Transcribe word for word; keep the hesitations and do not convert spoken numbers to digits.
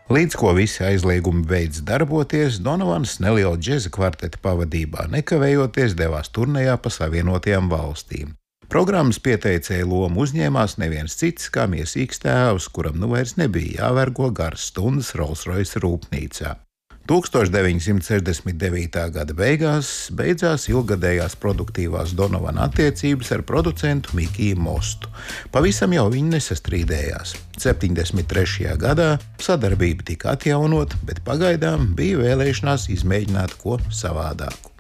Līdz ko visi aizliegumi beidz darboties, Donovans neliela džeza kvarteta pavadībā nekavējoties devās turnejā pa Savienotajām valstīm. Programmas pieteicēja lomu uzņēmās neviens cits kā miesīgs tēvs, kuram nu vairs nebija jāvergo garas stundas Rolls-Royce rūpnīcā. tūkstoš deviņi simti sešdesmit devītā gada beigās beidzās ilggadējās produktīvās Donovana attiecības ar producentu Mikiju Mostu. Pavisam jau viņi nesastrīdējās. septiņdesmit trešajā gadā sadarbība tika atjaunota, bet pagaidām bija vēlēšanās izmēģināt ko savādāku.